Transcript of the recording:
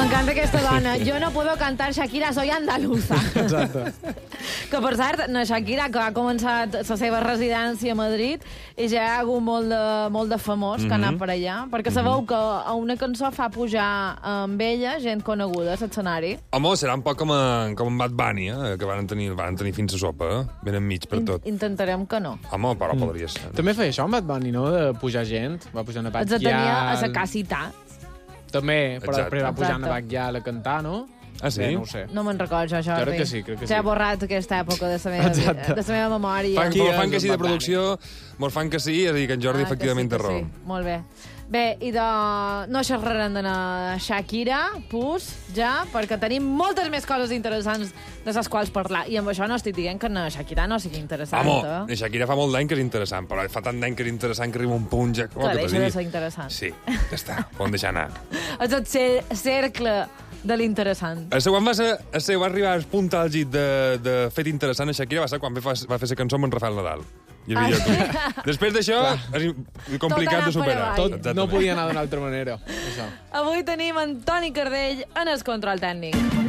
M'encanta aquesta dona. Jo no puedo cantar Shakira, soy andaluza. Exacte. Que, per cert, la Shakira, que ha començat la seva residència a Madrid, i ja hi ha hagut molt de famós que ha anat per allà, perquè sabeu que a una cançó fa pujar amb ella gent coneguda a l'escenari. Home, serà un poc com en Bad Bunny, que van tenir fins a sopa, ben enmig per tot. Intentarem que no. Home, però podria ser. També feia això amb Bad Bunny, no?, de pujar gent. Va pujar una Els tenia a la casita. També, però Exacte. després va pujar una Bacchial a cantar, no? Ah, sí? No ho sé. No me'n recordo, jo, Jordi. Crec que sí, crec que sí. Ja he borrat aquesta època de la meva, Exacte. de la meva memòria. Mos fan que sí de producció, mos fan que sí, és a dir, que en Jordi efectivament té raó. Sí. Molt bé. Bé, i no xerrarem de la Shakira, ja, perquè tenim moltes més coses interessants de les quals parlar. I amb això no estic dient que la Shakira no sigui interessant. Home, la Shakira fa molt d'any que és interessant, però fa tant d'any que és interessant que arriba un punt ja... Que deixa de ser interessant. Sí, ja està, podem deixar anar. És el cercle de l'interessant. Quan va arribar al punt àlgid de fet interessant a Shakira va ser quan va fer la cançó amb en Rafael Nadal. I el videoclip. Després d'això, és complicat de superar. Tot no podia anar d'una altra manera. Això. Avui tenim Antoni Cardell en el control tècnic.